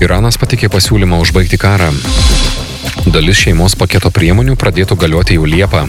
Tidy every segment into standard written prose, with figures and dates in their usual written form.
Iranas pateikė pasiūlymą užbaigti karą. Dalis šeimos paketo priemonių pradėtų galioti jau Liepą.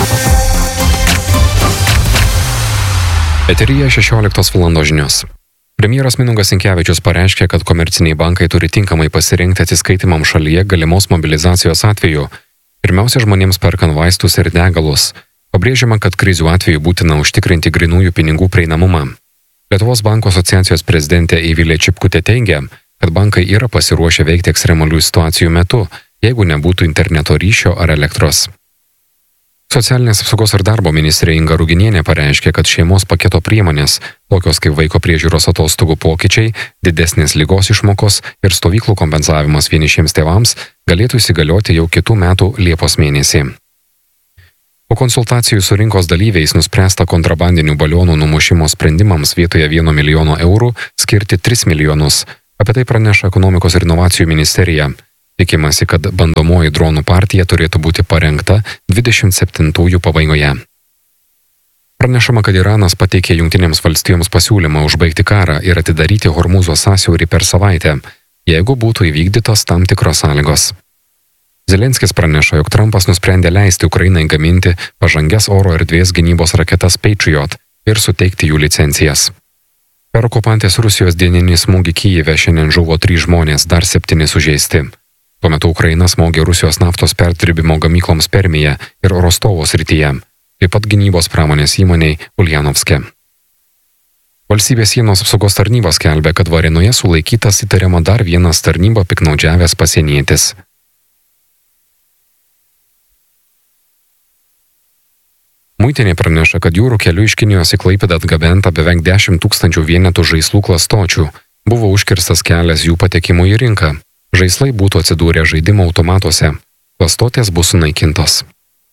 Eteryje 16 valandos žinios. Premjeras Mindaugas Sinkevičius pareiškė, kad komerciniai bankai turi tinkamai pasirinkti atsiskaitimam šalyje galimos mobilizacijos atveju. Pirmiausia, žmonėms perkant vaistus ir degalus. Pabrėžiama, kad krizių atveju būtina užtikrinti grynųjų pinigų prieinamumą. Lietuvos bankų asociacijos prezidentė Eivilė Čipkutė teigia, kad bankai yra pasiruošę veikti ekstremalių situacijų metu, jeigu nebūtų interneto ryšio ar elektros. Socialinės apsaugos ir darbo ministrė Inga Ruginienė pareiškė, kad šeimos paketo priemonės, tokios kaip vaiko priežiūros atostogų pokyčiai, didesnės ligos išmokos ir stovyklų kompensavimas vienišiems tėvams galėtų įsigalioti jau kitų metų Liepos mėnesį. Po konsultacijų su rinkos dalyviais nuspręsta kontrabandinių balionų numušimo sprendimams vietoje 1 milijono eurų skirti 3 milijonus. Apie tai praneša Ekonomikos ir inovacijų ministerija. Tikimasi, kad bandomoji dronų partija turėtų būti parengta 27-ųjų pabaigoje. Pranešama, kad Iranas pateikė Jungtinėms valstijoms pasiūlymą užbaigti karą ir atidaryti Hormūzo sąsiaurį per savaitę, jeigu būtų įvykdytos tam tikros sąlygos. Zelenskis praneša, jog Trumpas nusprendė leisti Ukrainai gaminti pažangias oro erdvės gynybos raketas Patriot ir suteikti jų licencijas. Per okupantės Rusijos dieninį smūgį Kyjive šiandien žuvo 3 žmonės, dar 7 sužeisti. Tuo metu Ukraina smogė Rusijos naftos perdirbimo gamykloms Permėje ir Rostovo srityje, taip pat gynybos pramonės įmoniai Uljanovske. Valstybės sienos apsaugos tarnybos skelbia, kad Varėnoje sulaikytas įtariama dar vienas tarnybą piktnaudžiavęs pasienietis. Muitinė praneša, kad jūrų keliu iš Kinijos į Klaipėdą atgabenta beveik 10 000 vienetų žaislų klastočių. Buvo užkirstas kelias jų patekimui į rinką. Žaislai būtų atsidūrę žaidimo automatuose. Klastotės bus sunaikintos.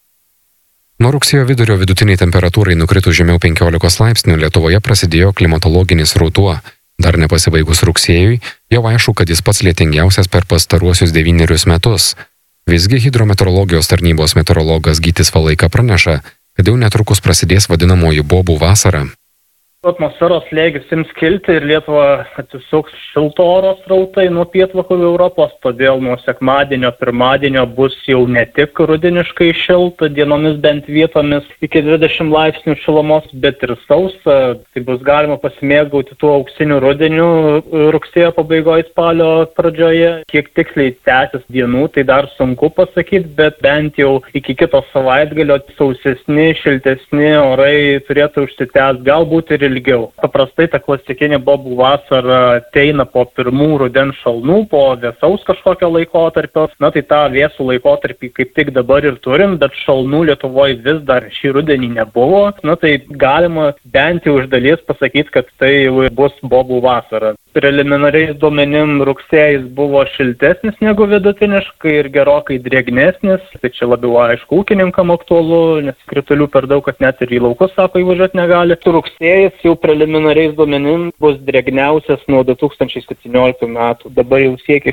Nuo rugsėjo vidurio vidutiniai temperatūrai nukritus žemiau 15 laipsnių Lietuvoje prasidėjo klimatologinis ruduo. Dar nepasibaigus rugsėjui, jau aišku, kad jis pats lietingiausias per pastaruosius 9 metus. Visgi hidrometeorologijos tarnybos meteorologas Gytis Valaika praneša, kad jau netrukus prasidės vadinamoji bobų vasara. Atmosferos slėgis ims kilti ir Lietuva atsisuks šilto oro srautai nuo pietvakarių Europos, todėl nuo sekmadienio, pirmadienio bus jau ne tik rudeniškai šilta, dienomis bent vietomis iki 20 laipsnių šilumos, bet ir sausa. Tai bus galima pasimėgauti tuo auksiniu rudeniu rugsėjo pabaigoje, spalio pradžioje. Kiek tiksliai tęsis dienų, tai dar sunku pasakyti, bet bent jau iki kito savaitgalio sausesni, šiltesni orai turėtų užsitęsti, galbūt ir ilgiau. Paprastai ta klasikinė bobų vasara ateina po pirmų rudens šalnų, po vėsaus kažkokio laikotarpio. Na tai tą vėsų laikotarpį kaip tik dabar ir turim, bet šalnų Lietuvoje vis dar šį rudenį nebuvo. Na tai galima bent jau iš dalies pasakyti, kad tai bus bobų vasara. Preliminariais duomenim rugsėjis buvo šiltesnis negu vidutiniškai ir gerokai drėgnesnis. Tai čia labiau aišku ūkininkam aktualu, nes kritulių per daug, kad net ir į laukus, sako, įvažiuoti negali. Rugsėjis jau preliminariais duomenim bus drėgniausias nuo 2017 metų. Dabar jau siekia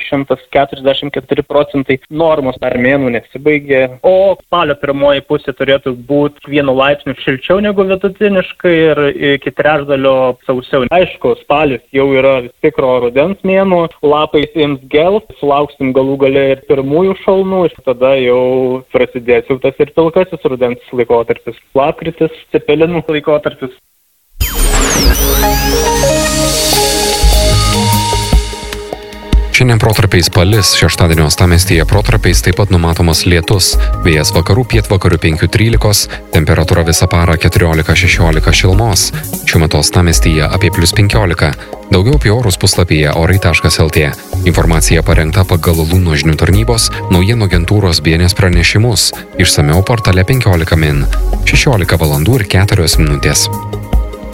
144%, normos dar mėnų nesibaigė. O spalio pirmoji pusė turėtų būti 1 laipsniu šilčiau negu vidutiniškai ir iki trečdalio sausiau. Aišku, spalis jau yra tikro rudens mėnuo, lapai ims gels, sulauksim galų gale ir pirmųjų šalnų ir tada jau prasidės jau tas ir pilkasis rudens laikotarpis, lapkritis, cepelinų laikotarpis. Šiandien protarpiais palis, šeštadienio uostamiestyje protarpiais taip pat numatomas lietus, vėjas vakarų pietvakarių 5–13, temperatūra visą parą 14–16 šilumos, šiuo metu uostamiestyje apie +15. Daugiau apie orus puslapyje orai.lt. Informacija parengta pagal Luno žinių tarnybos naujienų agentūros BNS pranešimus, išsamiau portale 15 min. 16 valandų ir 4 minutės.